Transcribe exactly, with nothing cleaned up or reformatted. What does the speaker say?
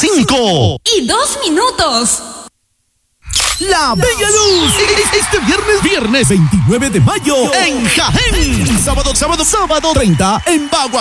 cinco y dos minutos. La Bella Luz, este viernes, viernes veintinueve de mayo en Jaén. Sábado, sábado, sábado treinta en Bagua.